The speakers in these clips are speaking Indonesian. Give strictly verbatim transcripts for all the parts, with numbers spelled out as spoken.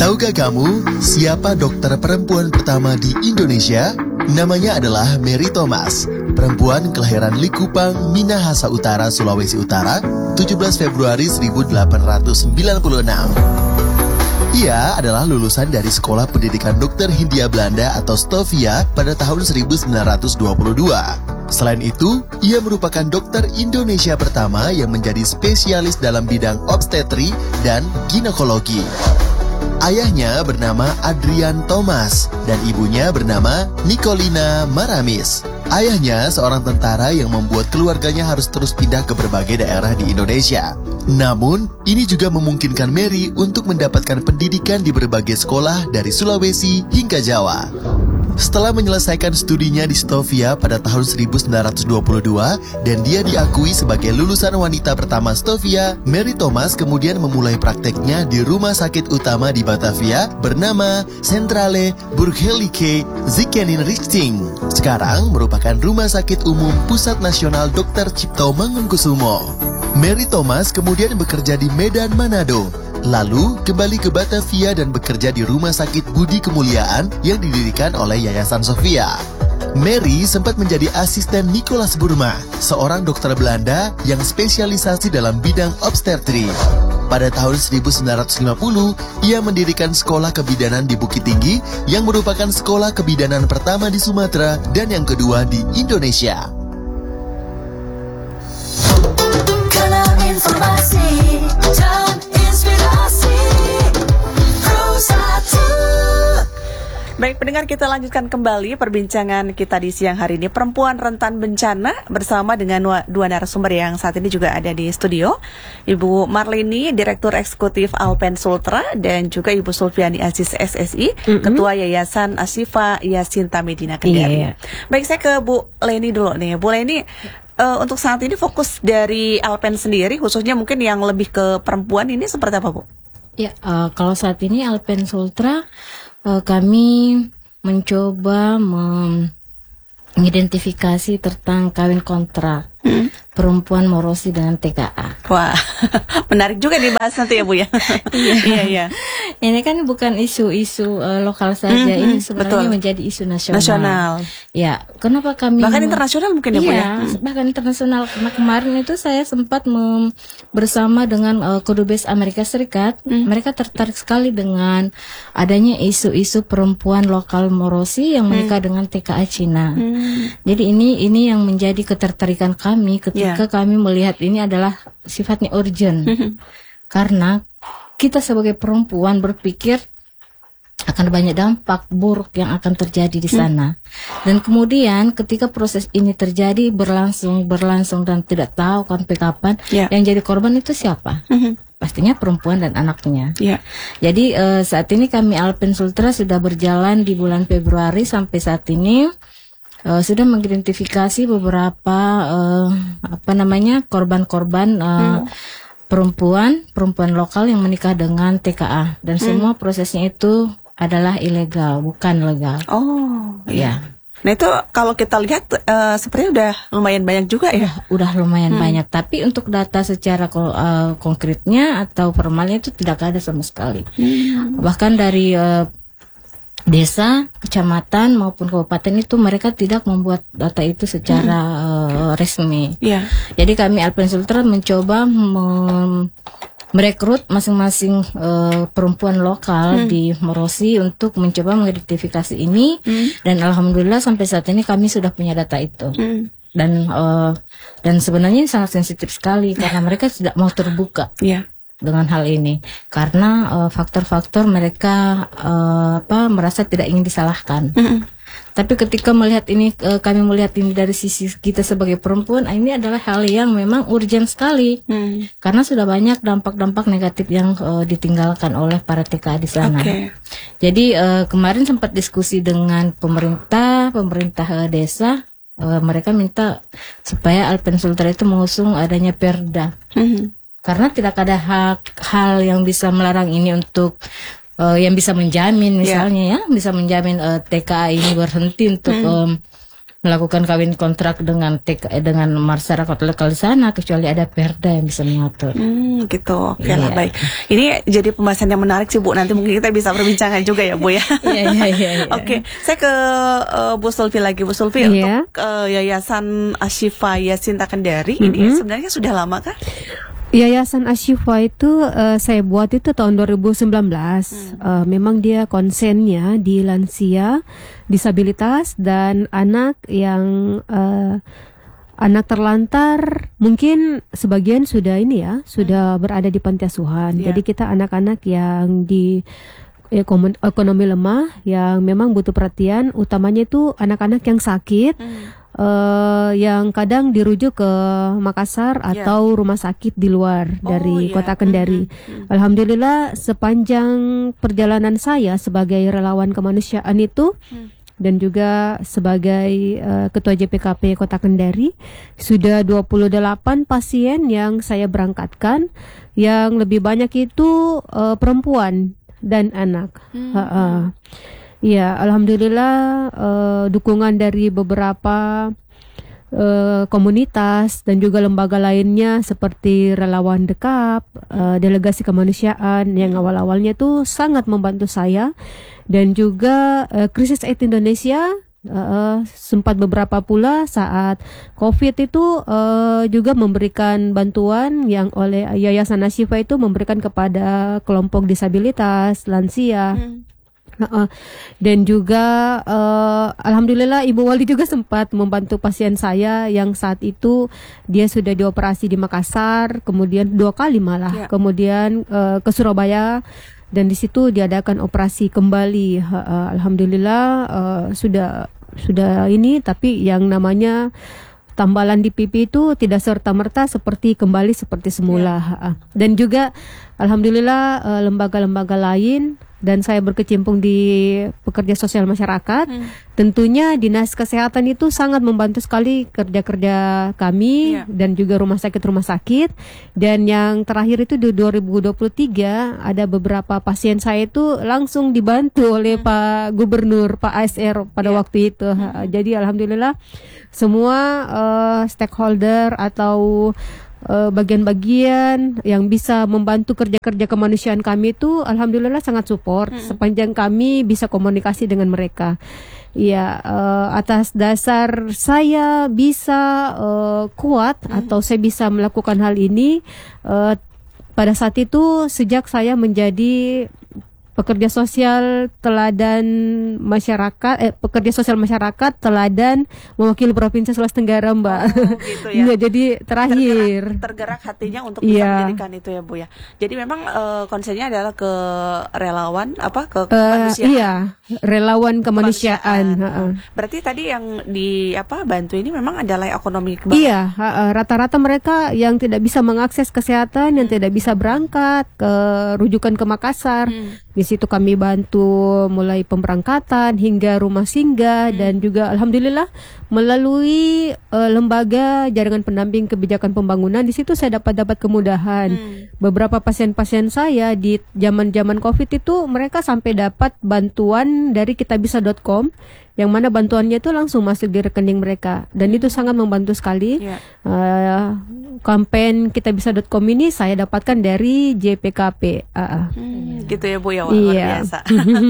Tahukah kamu siapa dokter perempuan pertama di Indonesia? Namanya adalah Mary Thomas, perempuan kelahiran Likupang, Minahasa Utara, Sulawesi Utara, tujuh belas Februari seribu delapan ratus sembilan puluh enam. Ia adalah lulusan dari Sekolah Pendidikan Dokter Hindia Belanda atau Stovia pada tahun seribu sembilan ratus dua puluh dua. Selain itu, ia merupakan dokter Indonesia pertama yang menjadi spesialis dalam bidang obstetri dan ginekologi. Ayahnya bernama Adrian Thomas dan ibunya bernama Nicolina Maramis. Ayahnya seorang tentara yang membuat keluarganya harus terus pindah ke berbagai daerah di Indonesia. Namun, ini juga memungkinkan Mary untuk mendapatkan pendidikan di berbagai sekolah dari Sulawesi hingga Jawa. Setelah menyelesaikan studinya di Stovia pada tahun seribu sembilan ratus dua puluh dua dan dia diakui sebagai lulusan wanita pertama Stovia, Mary Thomas kemudian memulai prakteknya di rumah sakit utama di Batavia bernama Centrale Burgerlijke Ziekenrichting. Sekarang merupakan Rumah Sakit Umum Pusat Nasional dokter Cipto Mangunkusumo. Mary Thomas kemudian bekerja di Medan, Manado. Lalu kembali ke Batavia dan bekerja di Rumah Sakit Budi Kemuliaan yang didirikan oleh Yayasan Sofia. Mary sempat menjadi asisten Nicholas Burma, seorang dokter Belanda yang spesialisasi dalam bidang obstetri. Pada tahun seribu sembilan ratus lima puluh, ia mendirikan sekolah kebidanan di Bukit Tinggi yang merupakan sekolah kebidanan pertama di Sumatera dan yang kedua di Indonesia. Kalau informasi dan inspirasi Rosatu. Baik pendengar, kita lanjutkan kembali perbincangan kita di siang hari ini. Perempuan rentan bencana bersama dengan dua narasumber yang saat ini juga ada di studio. Ibu Marleni, Direktur Eksekutif Alpen Sultra, dan juga Ibu Sulfiani Aziz S S I, mm-hmm. Ketua Yayasan Asyifa Yasinta Medina Kendari. Iya, iya. Baik, saya ke Bu Leni dulu nih. Bu Leni, uh, untuk saat ini fokus dari Alpen sendiri, khususnya mungkin yang lebih ke perempuan ini seperti apa, Bu? Ya, uh, kalau saat ini Alpen Sultra Uh, kami mencoba mengidentifikasi tentang kawin kontrak hmm. perempuan morosi dengan T K A. Wah, menarik juga dibahas nanti ya Bu ya. Iya, iya, iya. Ini kan bukan isu-isu uh, lokal saja, mm-hmm, ini sebenarnya betul. Menjadi isu nasional. Nasional. Ya, kenapa kami bahkan internasional mungkin ya Bu ya? Bahkan internasional. Karena kemarin itu saya sempat mem- bersama dengan uh, Kedubes Amerika Serikat, mm. mereka tertarik sekali dengan adanya isu-isu perempuan lokal morosi yang menikah mm. dengan T K A Cina. Mm. Jadi ini ini yang menjadi ketertarikan kami ketika yeah. kami melihat ini adalah sifatnya urgent. Mm-hmm. Karena kita sebagai perempuan berpikir akan banyak dampak buruk yang akan terjadi di sana. Hmm. Dan kemudian ketika proses ini terjadi berlangsung berlangsung dan tidak tahu sampai kapan, yeah. yang jadi korban itu siapa? Hmm. Pastinya perempuan dan anaknya. Yeah. Jadi uh, saat ini kami Alpen Sultra sudah berjalan di bulan Februari sampai saat ini uh, sudah mengidentifikasi beberapa uh, apa namanya korban-korban. Uh, hmm. perempuan, perempuan lokal yang menikah dengan T K A dan hmm. semua prosesnya itu adalah ilegal, bukan legal. Oh, iya. Nah itu kalau kita lihat uh, sepertinya udah lumayan banyak juga ya. Udah lumayan hmm. banyak, tapi untuk data secara uh, konkretnya atau formalnya itu tidak ada sama sekali. Hmm. Bahkan dari uh, desa, kecamatan maupun kabupaten itu mereka tidak membuat data itu secara hmm. uh, resmi. Yeah. Jadi kami Alpen Sultra mencoba mem- merekrut masing-masing uh, perempuan lokal hmm. di Morosi untuk mencoba mengidentifikasi ini hmm. dan alhamdulillah sampai saat ini kami sudah punya data itu. Hmm. Dan uh, dan sebenarnya ini sangat sensitif sekali karena mereka tidak mau terbuka. Yeah. Dengan hal ini karena uh, faktor-faktor mereka uh, apa merasa tidak ingin disalahkan. Mm-hmm. Tapi ketika melihat ini uh, kami melihat ini dari sisi kita sebagai perempuan, ini adalah hal yang memang urgent sekali. Mm. Karena sudah banyak dampak-dampak negatif yang uh, ditinggalkan oleh para T K A di sana. Okay. Jadi uh, kemarin sempat diskusi dengan pemerintah, pemerintah uh, desa. Uh, mereka minta supaya Alpen Sultra itu mengusung adanya perda. Mm-hmm. Karena tidak ada hak hal yang bisa melarang ini untuk uh, yang bisa menjamin misalnya yeah. ya bisa menjamin uh, T K A ini berhenti untuk yeah. um, melakukan kawin kontrak dengan T K, dengan masyarakat lokal di sana kecuali ada perda yang bisa mengatur. Hmm, gitu. Oke lah, Iya. baik. Ini jadi pembahasan yang menarik sih Bu. Nanti mungkin kita bisa perbincangan juga ya Bu ya. Iya, iya, iya, iya. Oke, saya ke uh, Bu Sulfi lagi. Bu Sulfi, Iya. untuk uh, Yayasan Ashifa Yasinta Kendari ini sebenarnya sudah lama kah? Yayasan Ashifa itu uh, saya buat itu tahun dua ribu sembilan belas. Uh, memang dia konsennya di lansia, disabilitas dan anak yang uh, anak terlantar. Mungkin sebagian sudah ini ya, sudah berada di panti asuhan. Yeah. Jadi kita anak-anak yang di ekonomi, ekonomi lemah yang memang butuh perhatian, utamanya itu anak-anak yang sakit. Uh, yang kadang dirujuk ke Makassar Ya. atau rumah sakit di luar Oh, dari ya. kota Kendari. Mhm. Alhamdulillah sepanjang perjalanan saya sebagai relawan kemanusiaan itu Hmm. dan juga sebagai uh, ketua J P K P Kota Kendari sudah dua puluh delapan pasien yang saya berangkatkan, yang lebih banyak itu uh, perempuan dan anak. Hmm. Ha-ha. Ya, alhamdulillah uh, dukungan dari beberapa uh, komunitas dan juga lembaga lainnya seperti relawan dekap, uh, delegasi kemanusiaan yang awal-awalnya tuh sangat membantu saya, dan juga uh, Krisis AIDS Indonesia uh, sempat beberapa pula saat COVID itu uh, juga memberikan bantuan yang oleh Yayasan Ashifa itu memberikan kepada kelompok disabilitas, lansia. Hmm. Uh, dan juga uh, alhamdulillah Ibu Wali juga sempat membantu pasien saya yang saat itu dia sudah dioperasi di Makassar, kemudian dua kali malah, Ya. kemudian uh, ke Surabaya dan di situ diadakan operasi kembali. Uh, uh, alhamdulillah uh, sudah sudah ini, tapi yang namanya tambalan di pipi itu tidak serta-merta seperti kembali seperti semula. Uh, dan juga alhamdulillah uh, lembaga-lembaga lain, dan saya berkecimpung di pekerja sosial masyarakat. Hmm. Tentunya dinas kesehatan itu sangat membantu sekali kerja-kerja kami, Iya. dan juga rumah sakit-rumah sakit. Dan yang terakhir itu di dua ribu dua puluh tiga ada beberapa pasien saya itu langsung dibantu oleh Pak Gubernur, Pak A S R pada Iya. waktu itu. Ha, Jadi alhamdulillah semua uh, stakeholder atau Uh, bagian-bagian yang bisa membantu kerja-kerja kemanusiaan kami itu alhamdulillah sangat support sepanjang kami bisa komunikasi dengan mereka. Ya, uh, atas dasar saya bisa uh, kuat atau saya bisa melakukan hal ini uh, pada saat itu sejak saya menjadi pekerja sosial teladan masyarakat, eh, pekerja sosial masyarakat teladan mewakili Provinsi Sulawesi Tenggara, Mbak. Oh, gitu ya. Nggak, jadi terakhir. tergerak, tergerak hatinya untuk bisa Iya. mendirikan itu ya Bu ya. Jadi memang eh, konsepnya adalah ke relawan apa ke Eh, kemanusiaan. iya, relawan kemanusiaan. ha-ha. Berarti tadi yang di apa bantu ini memang adalah ekonomi kebangsaan. Iya, ha-ha. Rata-rata mereka yang tidak bisa mengakses kesehatan, yang tidak bisa berangkat ke rujukan ke Makassar. Hmm. Di situ kami bantu mulai pemberangkatan hingga rumah singgah, dan juga alhamdulillah melalui eh, lembaga jaringan pendamping kebijakan pembangunan di situ saya dapat dapat kemudahan. Hmm. Beberapa pasien-pasien saya di zaman-zaman Covid itu mereka sampai dapat bantuan dari kitabisa dot com, yang mana bantuannya itu langsung masuk di rekening mereka, dan itu sangat membantu sekali. Iya. Eh, kampanye kitabisa dot com ini saya dapatkan dari J P K P. Ah, ah. Hmm, gitu ya Bu ya, wah, luar Iya. biasa.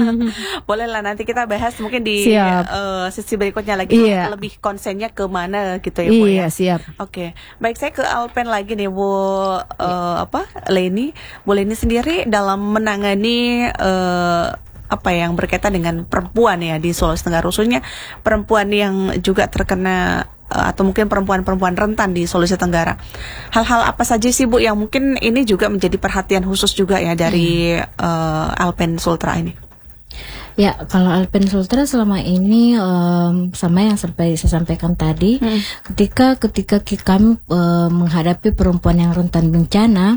Boleh lah nanti kita bahas mungkin di Siap. eh, sesi berikutnya lagi Iya. lebih konsennya ke mana gitu ya Bu Iya, ya. siap. Oke, baik, saya ke Alpen lagi nih Bu eh, apa Leni, Bu Leni sendiri dalam menangani eh, apa yang berkaitan dengan perempuan ya di Sulawesi Tenggara, khususnya perempuan yang juga terkena eh, atau mungkin perempuan-perempuan rentan di Sulawesi Tenggara. Hal-hal apa saja sih Bu yang mungkin ini juga menjadi perhatian khusus juga ya dari eh, Alpen Sultra ini? Ya, kalau Alpen Sultra selama ini em, sama yang sampai saya sampaikan tadi, Hmm. ketika ketika ki- kami em, menghadapi perempuan yang rentan bencana,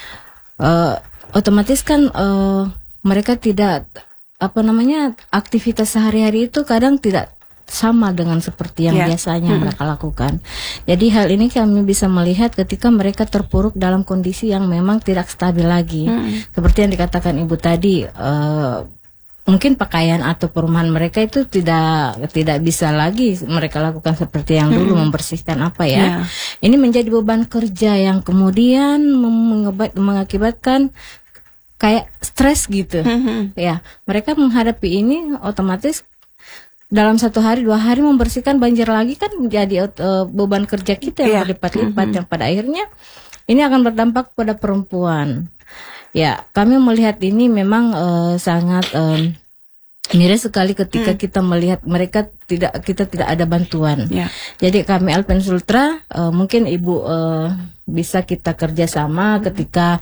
eh, otomatis kan eh, mereka tidak apa namanya aktivitas sehari-hari itu kadang tidak sama dengan seperti yang Ya. biasanya Hmm. mereka lakukan. Jadi hal ini kami bisa melihat ketika mereka terpuruk dalam kondisi yang memang tidak stabil lagi. Hmm. Seperti yang dikatakan Ibu tadi, eh, mungkin pakaian atau perumahan mereka itu tidak tidak bisa lagi mereka lakukan seperti yang dulu hmm. membersihkan apa ya. Yeah. Ini menjadi beban kerja yang kemudian mengebat, mengakibatkan kayak stres gitu. Hmm. Ya, mereka menghadapi ini otomatis dalam satu hari dua hari membersihkan banjir lagi kan menjadi uh, beban kerja kita yang yeah. berlipat-lipat hmm. yang pada akhirnya ini akan berdampak pada perempuan. Ya, kami melihat ini memang uh, sangat um, miris sekali ketika hmm. kita melihat mereka tidak kita tidak ada bantuan. Ya. Jadi kami Alpen Sultra uh, mungkin Ibu uh, bisa kita kerjasama hmm. ketika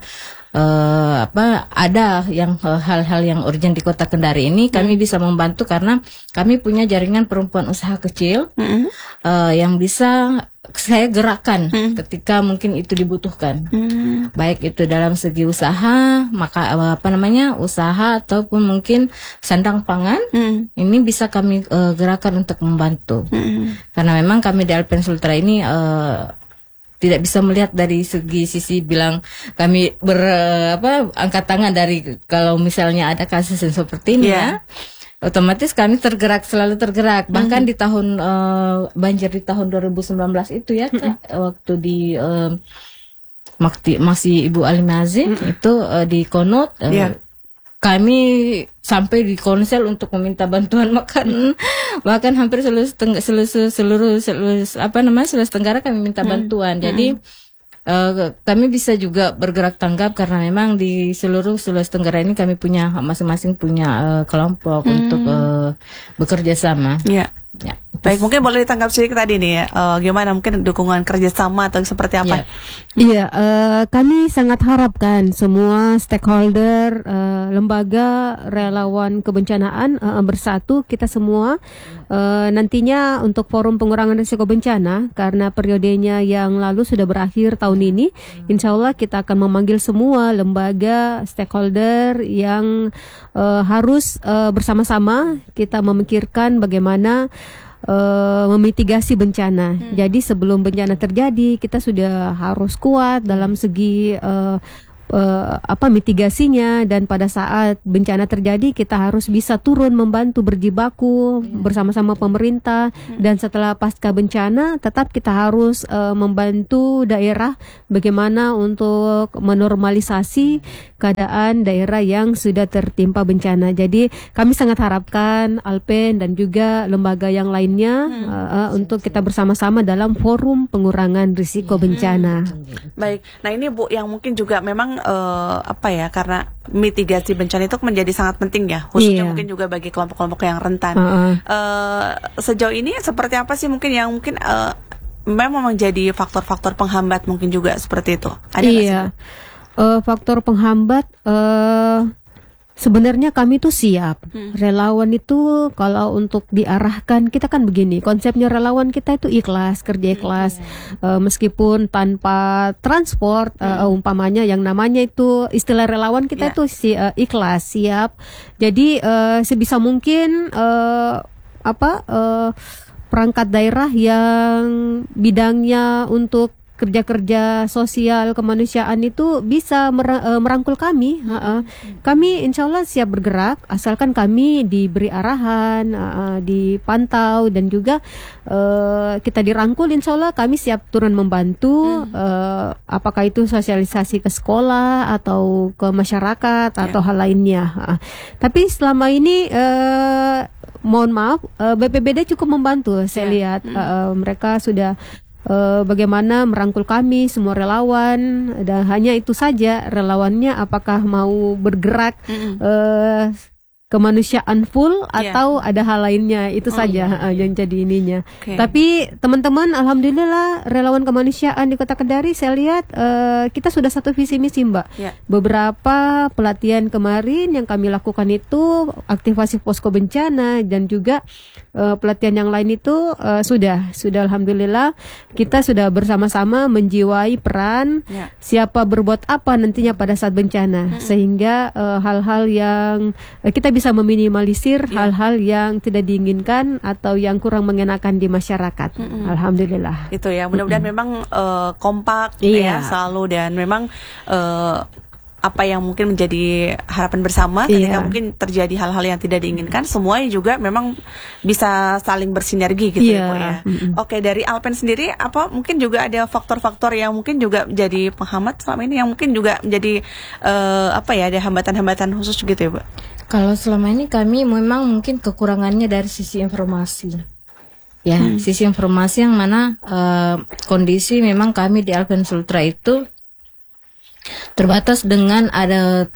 uh, apa ada yang uh, hal-hal yang urgent di Kota Kendari ini kami hmm. bisa membantu karena kami punya jaringan perempuan usaha kecil hmm. uh, yang bisa saya gerakan hmm. ketika mungkin itu dibutuhkan, hmm. baik itu dalam segi usaha, maka apa namanya usaha ataupun mungkin sandang pangan, hmm. ini bisa kami uh, gerakan untuk membantu, hmm. karena memang kami di Alpen Sultra ini uh, tidak bisa melihat dari segi sisi bilang kami ber uh, apa angkat tangan dari kalau misalnya ada kasus yang seperti ini yeah. ya. Otomatis kami tergerak, selalu tergerak. Bahkan mm-hmm. di tahun uh, banjir di tahun dua ribu sembilan belas itu ya, mm-hmm. waktu di uh, makti, masih Ibu Alimazi mm-hmm. itu uh, di Konot, uh, yeah. kami sampai di konsel untuk meminta bantuan makan, bahkan hampir seluruh seluruh seluruh, seluruh apa namanya seluruh Tenggara kami minta bantuan. Mm-hmm. Jadi Uh, kami bisa juga bergerak tanggap karena memang di seluruh Sulawesi Tenggara ini kami punya masing-masing punya uh, kelompok hmm. untuk uh, bekerja sama. Ya. Ya. Baik, mungkin boleh ditangkap sedikit tadi nih ya, uh, gimana mungkin dukungan kerjasama atau seperti apa? Iya, ya, uh, kami sangat harapkan semua stakeholder, uh, lembaga, relawan kebencanaan uh, bersatu kita semua uh, nantinya untuk forum pengurangan risiko bencana karena periodenya yang lalu sudah berakhir tahun ini, insya Allah kita akan memanggil semua lembaga stakeholder yang uh, harus uh, bersama-sama kita memikirkan bagaimana Uh, memitigasi bencana. Hmm. Jadi sebelum bencana terjadi kita sudah harus kuat dalam segi uh, uh, apa mitigasinya dan pada saat bencana terjadi kita harus bisa turun membantu berjibaku hmm. bersama-sama pemerintah hmm. dan setelah pasca bencana tetap kita harus uh, membantu daerah bagaimana untuk menormalisasi keadaan daerah yang sudah tertimpa bencana. Jadi kami sangat harapkan Alpen dan juga lembaga yang lainnya hmm. uh, untuk kita bersama-sama dalam forum pengurangan risiko bencana. Hmm. Baik. Nah ini Bu yang mungkin juga memang uh, apa ya karena mitigasi bencana itu menjadi sangat penting ya, khususnya yeah. mungkin juga bagi kelompok-kelompok yang rentan. Uh-uh. Uh, sejauh ini seperti apa sih mungkin yang mungkin uh, memang menjadi faktor-faktor penghambat mungkin juga seperti itu? Ada nggak yeah. sih? Uh, faktor penghambat uh, sebenarnya kami tuh siap. Hmm. Relawan itu kalau untuk diarahkan kita kan begini, konsepnya relawan kita itu ikhlas, kerja ikhlas, hmm. uh, meskipun tanpa transport, hmm. uh, umpamanya yang namanya itu istilah relawan kita yeah. itu si uh, ikhlas, siap. Jadi uh, sebisa mungkin uh, apa uh, perangkat daerah yang bidangnya untuk kerja-kerja sosial kemanusiaan itu bisa merangkul kami. Hmm. Kami insya Allah siap bergerak asalkan kami diberi arahan, dipantau dan juga uh, kita dirangkul. Insya Allah kami siap turun membantu. Hmm. Uh, apakah itu sosialisasi ke sekolah atau ke masyarakat atau yeah. hal lainnya. Uh, tapi selama ini uh, mohon maaf uh, B P B D cukup membantu. Saya yeah. lihat hmm. uh, mereka sudah Uh, bagaimana merangkul kami semua relawan dan hanya itu saja relawannya apakah mau bergerak mm-hmm. uh, kemanusiaan full yeah. atau ada hal lainnya itu oh, saja iya, iya. yang jadi ininya. Okay. Tapi teman-teman alhamdulillah relawan kemanusiaan di Kota Kendari saya lihat uh, kita sudah satu visi misi Mbak. Yeah. Beberapa pelatihan kemarin yang kami lakukan itu aktivasi posko bencana dan juga uh, pelatihan yang lain itu uh, sudah sudah alhamdulillah kita sudah bersama-sama menjiwai peran yeah. siapa berbuat apa nantinya pada saat bencana mm-hmm. sehingga uh, hal-hal yang uh, kita bisa meminimalisir ya. hal-hal yang tidak diinginkan atau yang kurang mengenakan di masyarakat. Mm-mm. Alhamdulillah. Itu ya, mudah-mudahan Mm-mm. memang uh, kompak iya. ya selalu dan memang uh, apa yang mungkin menjadi harapan bersama ketika Iya. mungkin terjadi hal-hal yang tidak diinginkan, semuanya juga memang bisa saling bersinergi gitu ya Iya. Bu ya. Mm-mm. Oke, dari Alpen sendiri apa mungkin juga ada faktor-faktor yang mungkin juga menjadi penghambat selama ini, yang mungkin juga menjadi eh, apa ya, ada hambatan-hambatan khusus gitu ya Bu? Kalau selama ini kami memang mungkin kekurangannya dari sisi informasi. Ya, sisi informasi yang mana eh, kondisi memang kami di Alpen Sultra itu terbatas dengan ada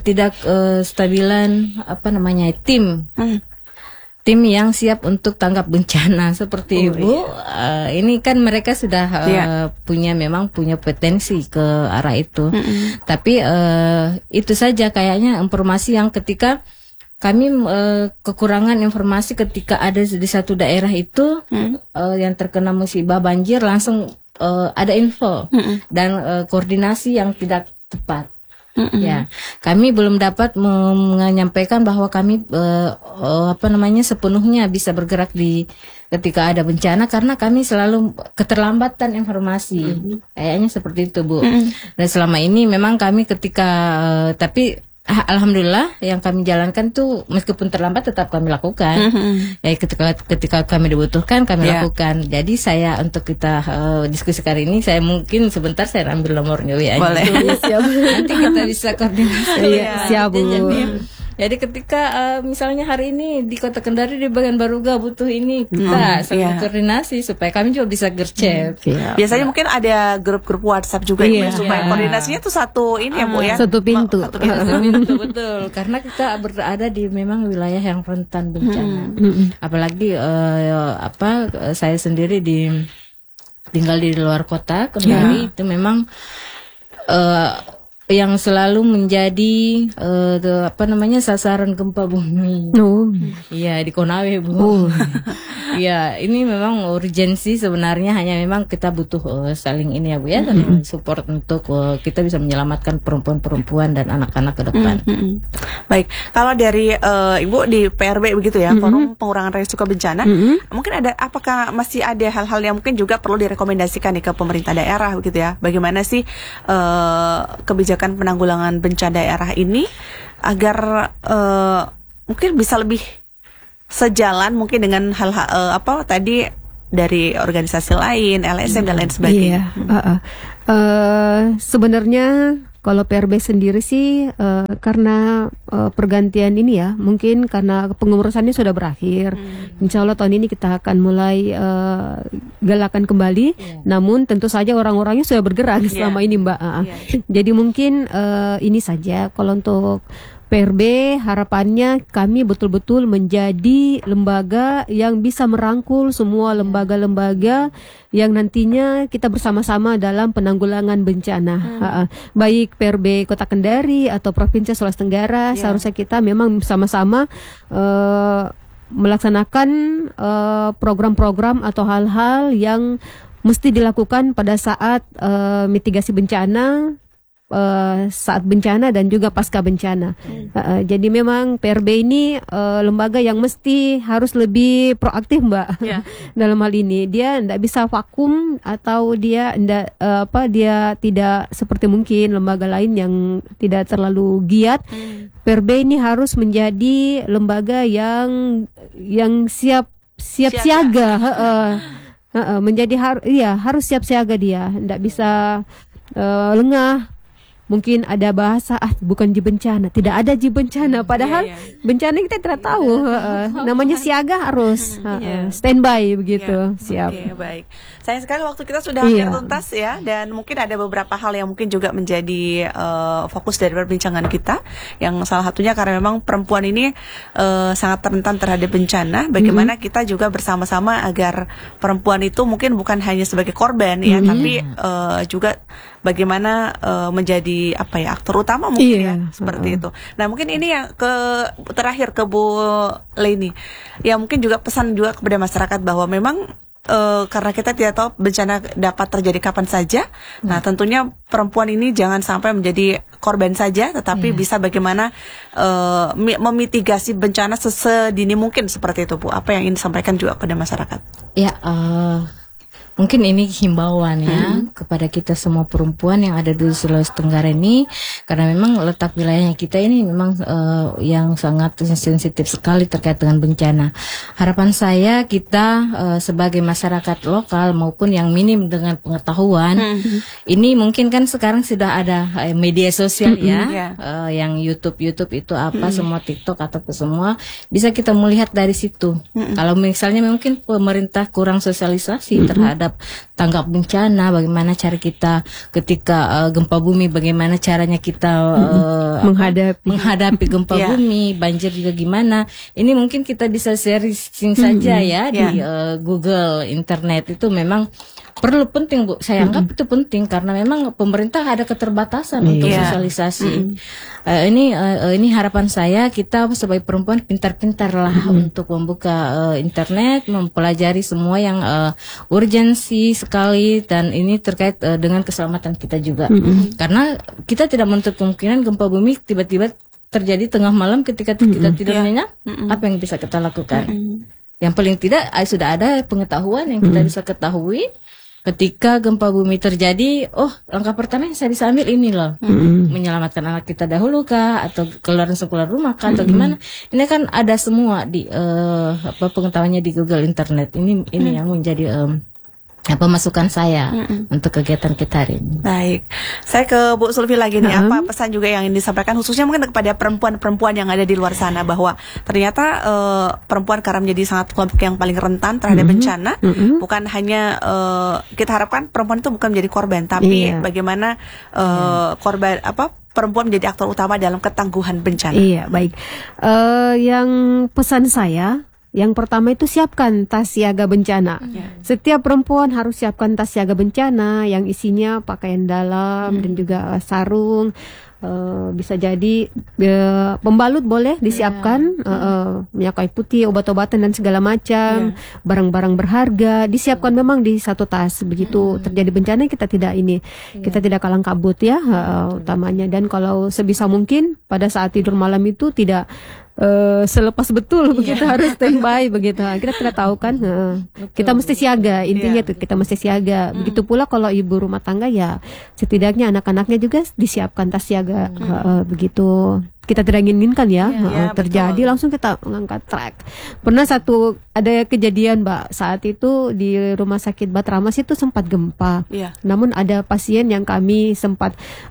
ketidakstabilan apa namanya tim Hmm. tim yang siap untuk tanggap bencana seperti Oh, Ibu. eh, ini kan mereka sudah eh, Iya. punya memang punya potensi ke arah itu. Tapi eh, itu saja kayaknya informasi yang ketika kami eh, kekurangan informasi ketika ada di satu daerah itu eh, yang terkena musibah banjir langsung eh, ada info dan eh, koordinasi yang tidak tepat. Ya, kami belum dapat menyampaikan bahwa kami eh, eh, apa namanya sepenuhnya bisa bergerak di ketika ada bencana karena kami selalu keterlambatan informasi. Kayaknya seperti itu, Bu. Dan selama ini memang kami ketika eh, tapi ah, alhamdulillah yang kami jalankan tuh meskipun terlambat tetap kami lakukan. Ya ketika ketika kami dibutuhkan kami Ya. lakukan. Jadi saya untuk kita eh, diskusi kali ini saya mungkin sebentar saya ambil nomornya W A. Boleh. Nanti kita bisa koordinasi. Iya, siap, Bu. Jadi, jadi ketika eh, misalnya hari ini di Kota Kendari di bagian Baruga butuh ini, kita saling iya. koordinasi supaya kami juga bisa gercep. Biasanya mungkin ada grup-grup WhatsApp juga ya, Iya. supaya Iya. koordinasinya tuh satu ini ya Bu ya. Satu pintu. Satu pintu. betul betul karena kita berada di memang wilayah yang rentan bencana. Apalagi eh, apa eh, saya sendiri di tinggal di luar kota Kendari itu memang eh, yang selalu menjadi eh, the- apa namanya sasaran gempa bumi. No. Iya di Konawe Bu. Iya ini memang urgensi sebenarnya hanya memang kita butuh eh, saling ini ya Bu ya saling support untuk eh, kita bisa menyelamatkan perempuan-perempuan dan anak-anak ke depan. Mm-mm. Baik, kalau dari eh, Ibu di P R B begitu ya, Forum Pengurangan Risiko Bencana, mungkin ada apakah masih ada hal-hal yang mungkin juga perlu direkomendasikan nih ke pemerintah daerah begitu ya? Bagaimana sih eh, kebijakan penanggulangan bencana daerah ini agar eh, mungkin bisa lebih sejalan mungkin dengan hal-hal eh, apa tadi dari organisasi lain, L S M dan lain sebagainya. Iya. uh-uh. Eh, sebenarnya kalau P R B sendiri sih eh, karena eh, pergantian ini ya, mungkin karena pengurusannya sudah berakhir. Insya Allah tahun ini kita akan mulai eh, galakan kembali. Namun tentu saja orang-orangnya sudah bergerak selama ini Mbak. Uh-uh. Jadi mungkin eh, ini saja kalau untuk P R B harapannya kami betul-betul menjadi lembaga yang bisa merangkul semua lembaga-lembaga yang nantinya kita bersama-sama dalam penanggulangan bencana. Ha-ha. Baik P R B Kota Kendari atau Provinsi Sulawesi Tenggara, seharusnya kita memang bersama-sama eh, melaksanakan eh, program-program atau hal-hal yang mesti dilakukan pada saat eh, mitigasi bencana, Uh, saat bencana dan juga pasca bencana. Uh, uh, jadi memang P R B ini uh, lembaga yang mesti harus lebih proaktif Mbak. Ya. Dalam hal ini dia tidak bisa vakum atau dia ndak, uh, apa dia tidak seperti mungkin lembaga lain yang tidak terlalu giat. P R B ini harus menjadi lembaga yang yang siap siap siaga. Uh, uh, uh, uh, menjadi har iya harus siap siaga dia, tidak bisa uh, lengah. Mungkin ada bahasa ah bukan ji bencana, tidak ada ji bencana, padahal Iya, iya. bencana kita tidak tahu. uh, namanya siaga harus uh, uh, standby begitu. Siap. Oke, baik. Sayang sekali waktu kita sudah Iya. hampir tuntas ya, dan mungkin ada beberapa hal yang mungkin juga menjadi eh, fokus dari perbincangan kita. Yang salah satunya karena memang perempuan ini eh, sangat rentan terhadap bencana. Bagaimana kita juga bersama-sama agar perempuan itu mungkin bukan hanya sebagai korban ya, tapi eh, juga bagaimana eh, menjadi apa ya aktor utama mungkin Iya. ya seperti itu. Nah mungkin ini yang ke terakhir ke Bu Leni, ya mungkin juga pesan juga kepada masyarakat bahwa memang eh, karena kita tidak tahu bencana dapat terjadi kapan saja. Nah tentunya perempuan ini jangan sampai menjadi korban saja, tetapi bisa bagaimana eh, mi- memitigasi bencana sesedini mungkin seperti itu Bu. Apa yang ingin disampaikan juga kepada masyarakat? Ya, eh, mungkin ini himbauan ya hmm. kepada kita semua perempuan yang ada di Sulawesi Tenggara ini, karena memang letak wilayahnya kita ini memang uh, yang sangat sensitif sekali terkait dengan bencana. Harapan saya kita uh, sebagai masyarakat lokal maupun yang minim dengan pengetahuan, hmm. ini mungkin kan sekarang sudah ada uh, media sosial hmm. ya, yeah. uh, yang YouTube YouTube itu apa hmm. semua TikTok atau semua bisa kita melihat dari situ. Hmm. Kalau misalnya mungkin pemerintah kurang sosialisasi hmm. terhadap tanggap bencana, bagaimana cara kita ketika uh, gempa bumi, bagaimana caranya kita uh, menghadapi menghadapi gempa yeah. bumi, banjir juga gimana. Ini mungkin kita bisa sharing saja mm-hmm. ya yeah. di uh, Google, internet itu memang perlu penting Bu. Saya anggap mm-hmm. itu penting karena memang pemerintah ada keterbatasan yeah. untuk sosialisasi. Mm-hmm. Uh, ini uh, ini harapan saya kita sebagai perempuan pintar-pintar lah mm-hmm. untuk membuka uh, internet, mempelajari semua yang uh, urgensi sekali, dan ini terkait uh, dengan keselamatan kita juga. Mm-hmm. Karena kita tidak menutup kemungkinan gempa bumi tiba-tiba terjadi tengah malam ketika mm-hmm. kita tidur nyenyak. Mm-hmm. Apa yang bisa kita lakukan? Mm-hmm. Yang paling tidak uh, sudah ada pengetahuan yang kita mm-hmm. bisa ketahui. Ketika gempa bumi terjadi, oh langkah pertama yang saya bisa ambil ini loh, mm-hmm. menyelamatkan anak kita dahulu kah, atau keluar keluar rumah kah, atau mm-hmm. gimana? Ini kan ada semua di uh, apa pengetahuannya di Google Internet. Ini ini mm. yang menjadi um, apa masukan saya mm-mm. untuk kegiatan kita hari ini. Baik, saya ke Bu Sulfi lagi nih. Mm-hmm. Apa pesan juga yang ingin disampaikan khususnya mungkin kepada perempuan-perempuan yang ada di luar sana, bahwa ternyata uh, perempuan karena menjadi sangat kelompok yang paling rentan terhadap mm-hmm. bencana. Mm-hmm. Bukan hanya uh, kita harapkan perempuan itu bukan menjadi korban, tapi yeah. bagaimana uh, yeah. korban apa perempuan menjadi aktor utama dalam ketangguhan bencana. Iya, baik. Uh, yang pesan saya, yang pertama itu siapkan tas siaga bencana. Yeah. Setiap perempuan harus siapkan tas siaga bencana yang isinya pakaian dalam mm. dan juga uh, sarung. Uh, bisa jadi uh, pembalut boleh disiapkan, yeah. uh, uh, minyak kayu putih, obat-obatan dan segala macam, yeah. barang-barang berharga disiapkan mm. memang di satu tas. Begitu mm. terjadi bencana kita tidak ini, yeah. kita tidak kalang kabut ya uh, utamanya. Dan kalau sebisa mungkin pada saat tidur malam itu tidak Uh, selepas betul yeah. begitu, harus standby begitu. Kita tidak tahu kan, uh, kita mesti siaga, intinya yeah. tuh kita mesti siaga. Mm. Begitu pula kalau ibu rumah tangga ya setidaknya anak-anaknya juga disiapkan tas siaga. Mm. Uh, uh, begitu kita tidak inginkan ya, yeah, uh, yeah, terjadi betul. Langsung kita mengangkat track. Pernah satu ada kejadian Mbak, saat itu di rumah sakit Batramas itu sempat gempa. Yeah. Namun ada pasien yang kami sempat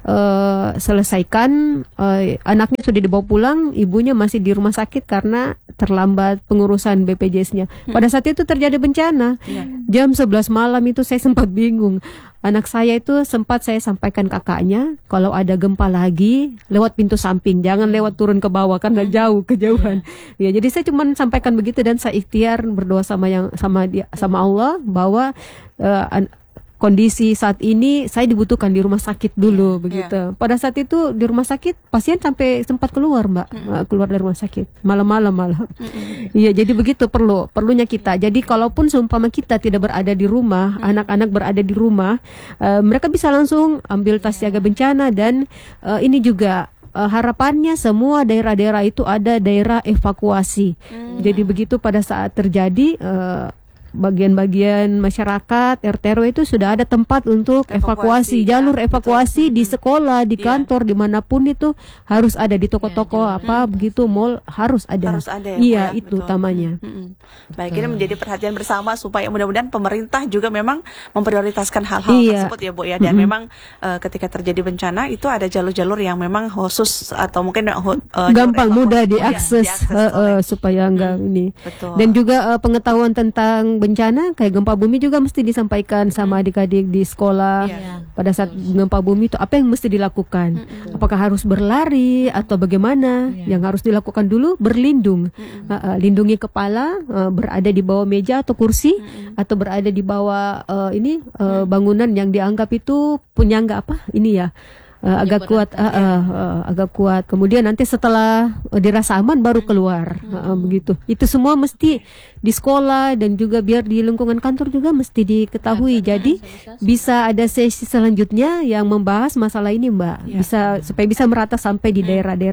uh, selesaikan, uh, anaknya sudah dibawa pulang, ibunya masih di rumah sakit karena terlambat pengurusan B P J S-nya. Pada saat itu terjadi bencana. Yeah. Jam sebelas malam itu saya sempat bingung. Anak saya itu sempat saya sampaikan kakaknya, kalau ada gempa lagi lewat pintu samping, jangan lewat turun ke bawah karena jauh kejauhan. Yeah. Ya, jadi saya cuma sampaikan begitu dan saya ikhtiar berdoa sama yang sama dia sama Allah bahwa uh, an- kondisi saat ini saya dibutuhkan di rumah sakit dulu, yeah, begitu. Yeah. Pada saat itu di rumah sakit pasien sampai sempat keluar Mbak, mm. keluar dari rumah sakit malam-malam malam. Iya, mm. jadi begitu perlu perlunya kita. Jadi kalaupun seumpama kita tidak berada di rumah, mm. anak-anak berada di rumah, uh, mereka bisa langsung ambil tas siaga bencana. Dan uh, ini juga uh, harapannya semua daerah-daerah itu ada daerah evakuasi. Mm. Jadi begitu pada saat terjadi uh, bagian-bagian masyarakat R T R W itu sudah ada tempat untuk evakuasi, evakuasi jalur ya, evakuasi betul. Di sekolah, di kantor, yeah. dimanapun itu harus ada, di toko-toko yeah, apa hmm. begitu, mall harus ada. Harus ada ya, iya ya, itu betul. utamanya. Hmm. Baik, ini menjadi perhatian bersama supaya mudah-mudahan pemerintah juga memang memprioritaskan hal-hal iya. tersebut ya Bu ya. Dan mm-hmm. memang uh, ketika terjadi bencana itu ada jalur-jalur yang memang khusus atau mungkin uh, gampang mudah diakses, ya, diakses uh, uh, supaya enggak hmm. ini. Betul. Dan juga uh, pengetahuan tentang bencana kayak gempa bumi juga mesti disampaikan sama adik-adik di sekolah. Yeah. Pada saat gempa bumi itu apa yang mesti dilakukan? Mm-hmm. Apakah harus berlari atau bagaimana? Yeah. Yang harus dilakukan dulu berlindung, mm-hmm. uh, uh, lindungi kepala, uh, berada di bawah meja atau kursi, mm-hmm. atau berada di bawah uh, ini uh, bangunan yang dianggap itu penyangga apa? Ini ya. Uh, agak kuat, uh, uh, uh, agak kuat. Kemudian nanti setelah uh, dirasa aman baru keluar, hmm. uh, uh, begitu. Itu semua mesti di sekolah dan juga biar di lingkungan kantor juga mesti diketahui. Ya, jadi bisa ada sesi selanjutnya yang membahas masalah ini, Mbak. Ya. Bisa supaya bisa merata sampai di daerah-daerah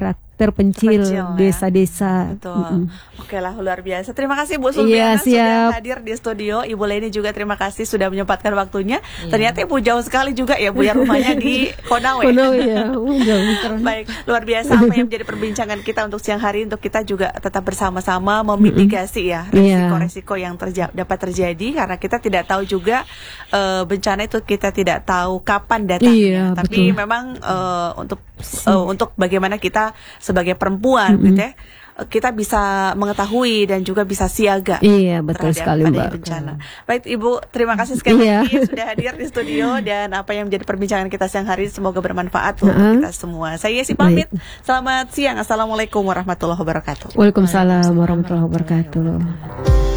terpencil, Terpencil, ya. desa-desa. Betul. Mm-mm. Oke lah, luar biasa. Terima kasih Bu Iya, Sulfiana sudah siap. hadir di studio. Ibu Leni juga terima kasih sudah menyempatkan waktunya. Ternyata Ibu jauh sekali juga ya Bu ya, rumahnya di Konawe. Konawe ya. Oh, jauh. Baik, luar biasa apa yang menjadi perbincangan kita untuk siang hari, untuk kita juga tetap bersama-sama memitigasi ya Iya. resiko-resiko yang terja- dapat terjadi, karena kita tidak tahu juga eh, bencana itu kita tidak tahu kapan datangnya. Iya, Tapi betul. memang eh, untuk eh, untuk bagaimana kita sebagai perempuan gitu ya, eh, kita bisa mengetahui dan juga bisa siaga Iya, betul terhadap sekali, adanya Mbak. bencana. Baik Ibu, terima kasih sekali Iya. lagi sudah hadir di studio, dan apa yang menjadi perbincangan kita siang hari semoga bermanfaat untuk Uh-uh. kita semua. Saya Yesi pamit. Selamat siang. Assalamualaikum warahmatullahi wabarakatuh. Waalaikumsalam warahmatullahi wabarakatuh.